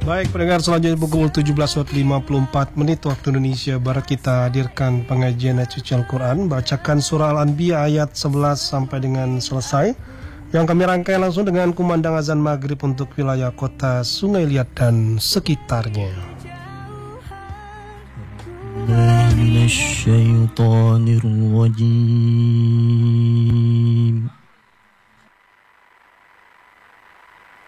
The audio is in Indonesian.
Baik pendengar, selanjutnya pukul 17.54 waktu Indonesia Barat kita hadirkan pengajian suci Al-Quran. Bacakan surah Al-Anbiya ayat 11 sampai dengan selesai, yang kami rangkai langsung dengan kumandang azan maghrib untuk wilayah kota Sungai Liat dan sekitarnya. Minasyaitonirrajim.